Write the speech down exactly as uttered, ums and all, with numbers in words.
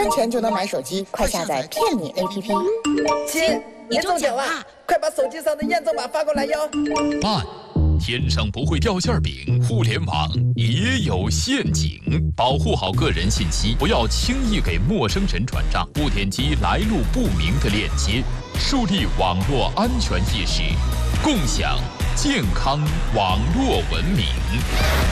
分钱就能买手机，快下载骗你 A P P。 亲，你中奖了，快把手机上的验证码发过来哟。 慢，天上不会掉馅饼，互联网也有陷阱，保护好个人信息，不要轻易给陌生人转账，不点击来路不明的链接，树立网络安全意识，共享健康网络文明。